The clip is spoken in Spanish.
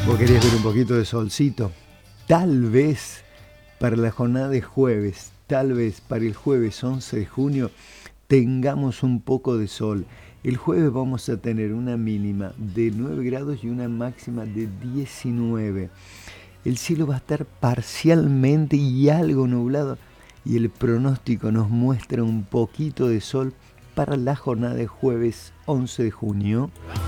¿Vos querías ver un poquito de solcito? Tal vez para la jornada de jueves, tal vez para el jueves 11 de junio, tengamos un poco de sol. El jueves vamos a tener una mínima de 9 grados y una máxima de 19. El cielo va a estar parcialmente y algo nublado y el pronóstico nos muestra un poquito de sol para la jornada de jueves 11 de junio.